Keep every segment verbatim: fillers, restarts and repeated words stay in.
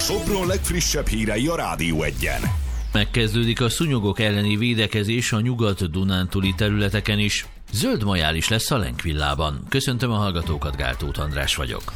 Sopron legfrissebb hírei a Rádió Egyen. Megkezdődik a szúnyogok elleni védekezés a nyugat-dunántúli területeken is. Zöld majális lesz a Lenkvillában. Köszöntöm a hallgatókat, Gál Tóth András vagyok.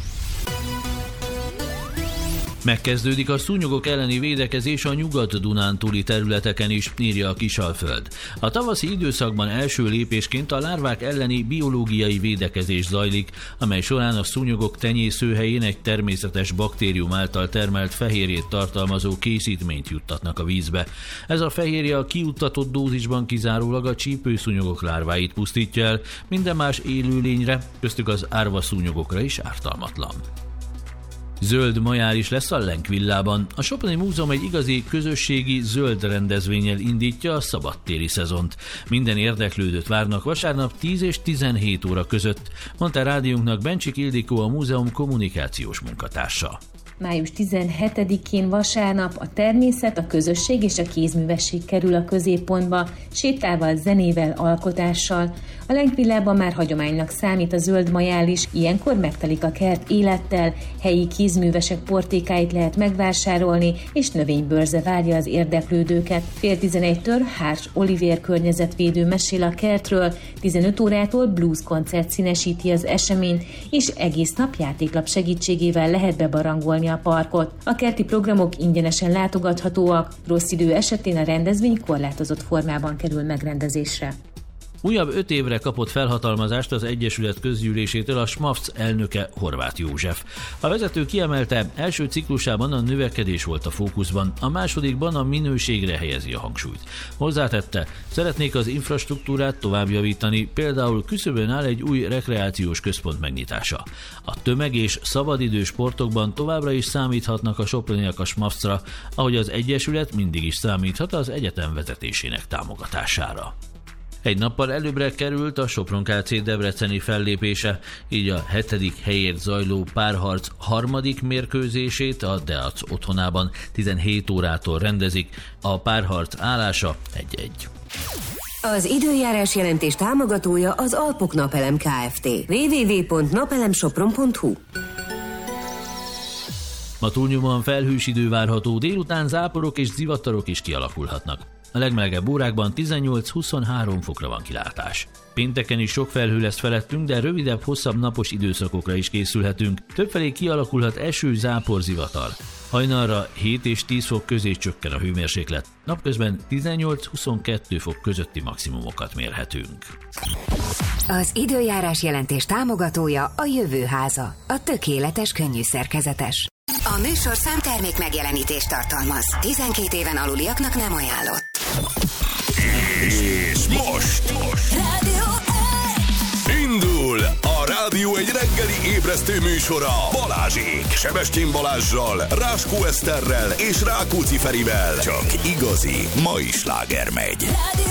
Megkezdődik a szúnyogok elleni védekezés a nyugat-dunántúli területeken is, írja a Kisalföld. A tavaszi időszakban első lépésként a lárvák elleni biológiai védekezés zajlik, amely során a szúnyogok tenyészőhelyén egy természetes baktérium által termelt fehérjét tartalmazó készítményt juttatnak a vízbe. Ez a fehérje a kijuttatott dózisban kizárólag a csípőszúnyogok lárváit pusztítja el, minden más élőlényre, köztük az árvaszúnyogokra is ártalmatlan. Zöld majális lesz a Lenkvillában. A Soproni Múzeum egy igazi közösségi zöld rendezvénnyel indítja a szabadtéri szezont. Minden érdeklődőt várnak vasárnap tíz és tizenhét óra között, mondta rádiónknak Bencsik Ildikó, a múzeum kommunikációs munkatársa. május tizenhetedikén vasárnap a természet, a közösség és a kézművesség kerül a középpontba, sétával, zenével, alkotással. A Lenkvillában már hagyománynak számít a zöld majális, ilyenkor megtelik a kert élettel, helyi kézművesek portékáit lehet megvásárolni, és növénybörze várja az érdeklődőket. Fél tizenegytől Hárs Olivér környezetvédő mesél a kertről, tizenöt órától blues koncert színesíti az eseményt, és egész nap játéklap segítségével lehet bebarangolni a parkot. A kerti programok ingyenesen látogathatóak, rossz idő esetén a rendezvény korlátozott formában kerül megrendezésre. Újabb öt évre kapott felhatalmazást az Egyesület közgyűlésétől a SMAFC elnöke, Horváth József. A vezető kiemelte, első ciklusában a növekedés volt a fókuszban, a másodikban a minőségre helyezi a hangsúlyt. Hozzátette, szeretnék az infrastruktúrát tovább javítani, például küszöbön áll egy új rekreációs központ megnyitása. A tömeg- és szabadidős sportokban továbbra is számíthatnak a soproniak a SMAFC-ra, ahogy az Egyesület mindig is számíthat az egyetem vezetésének támogatására. Egy nappal előbbre került a Sopron ká cé debreceni fellépése, így a hetedik helyért zajló párharc harmadik mérkőzését a Deac otthonában tizenhét órától rendezik, a párharc állása egy-egy. Az időjárás jelentés támogatója az Alpok Napelem Kft. double-u double-u double-u pont napelemsopron pont hu. Ma túlnyomóan felhős idő várható, délután záporok és zivatarok is kialakulhatnak. A legmelegebb órákban tizennyolc-huszonhárom fokra van kilátás. Pénteken is sok felhő lesz felettünk, de rövidebb, hosszabb napos időszakokra is készülhetünk. Többfelé kialakulhat eső, zápor, zivatar. Hajnalra hét és tíz fok közé csökken a hőmérséklet. Napközben tizennyolc-huszonkettő fok közötti maximumokat mérhetünk. Az időjárás jelentés támogatója a Jövő Háza, a tökéletes könnyű szerkezetes. A műsor számtermék megjelenítést tartalmaz. tizenkét éven aluliaknak nem ajánlott. És most, most. Rádió egy. Indul a Rádió egy reggeli ébresztő műsora Balázsék, Sebestyén Balázssal, Ráskó Eszterrel és Rákóczi Ferivel. Csak igazi mai sláger megy. Rádió